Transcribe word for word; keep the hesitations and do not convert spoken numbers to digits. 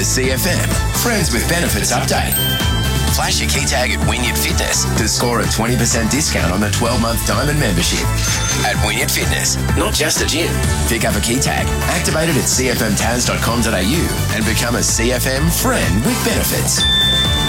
C F M Friends with Benefits update. Flash your key tag at Wynyard Fitness to score a twenty percent discount on the twelve-month Diamond membership. At Wynyard Fitness, not just a gym. Pick up a key tag, activate it at c f m tas dot com dot a u and become a C F M Friend with Benefits.